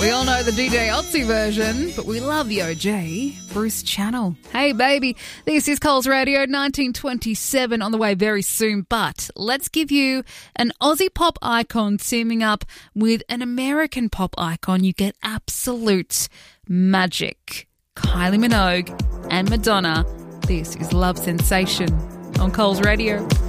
We all know the DJ Otzi version, but we love the OG, Bruce Channel. Hey, baby, this is Coles Radio 1927 on the way very soon, but let's give you an Aussie pop icon teaming up with an American pop icon. You get absolute magic. Kylie Minogue and Madonna. This is Love Sensation on Coles Radio.